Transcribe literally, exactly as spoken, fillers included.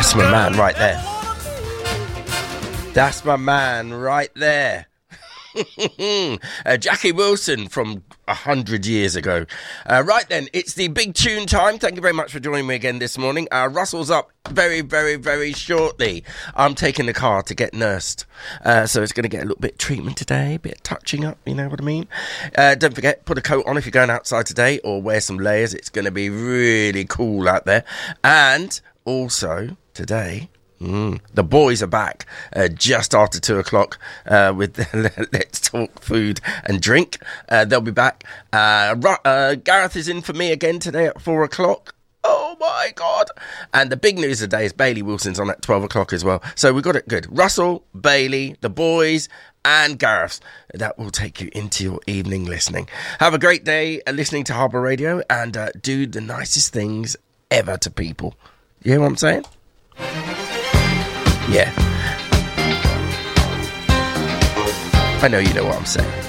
That's my man right there. That's my man right there. uh, Jackie Wilson from a hundred years ago. Uh, right then, it's the big tune time. Thank you very much for joining me again this morning. Uh, Russell's up very, very, very shortly. I'm taking the car to get nursed. Uh, so it's going to get a little bit of treatment today, a bit of touching up, you know what I mean? Uh, don't forget, put a coat on if you're going outside today, or wear some layers. It's going to be really cool out there. And also, today... Mm. The boys are back uh, just after two o'clock uh, with Let's Talk Food and Drink. Uh, they'll be back. Uh, uh, Gareth is in for me again today at four o'clock. Oh my God. And the big news today is Bailey Wilson's on at twelve o'clock as well. So we got it good. Russell, Bailey, the boys and Gareth. That will take you into your evening listening. Have a great day uh, listening to Harbour Radio and uh, do the nicest things ever to people. You hear what I'm saying? Yeah. I know you know what I'm saying.